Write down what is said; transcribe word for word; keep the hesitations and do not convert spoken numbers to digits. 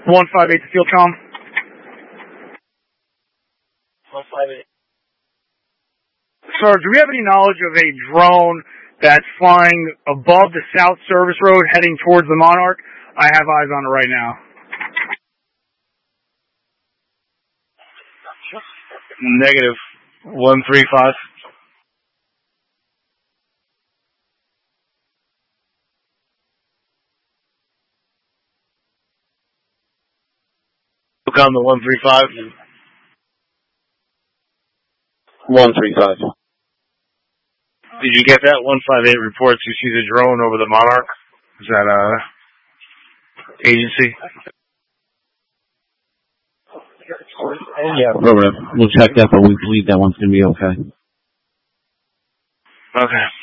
one five eight to Field Comm. one five eight. Sir, do we have any knowledge of a drone that's flying above the South Service Road heading towards the Monarch? I have eyes on it right now. Negative. one three five. Look on the one three five. one three five. Did you get that? one five eight reports you see the drone over the Monarch. Is that, uh, agency? Yeah, we'll check that, but we believe that one's going to be okay. Okay.